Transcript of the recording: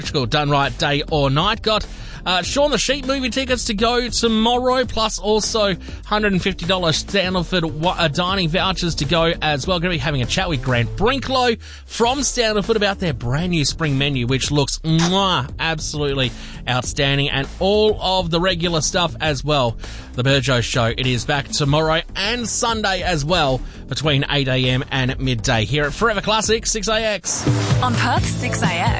Done Right Day or Night. Got Shaun the Sheep movie tickets to go tomorrow, plus also $150 Stanleyford dining vouchers to go as well. Going to be having a chat with Grant Brinklow from Stanleyford about their brand new spring menu, which looks absolutely outstanding, and all of the regular stuff as well. The Burjo Show, it is back tomorrow and Sunday as well between 8am and midday here at Forever Classic 6AX. On Perth 6AX.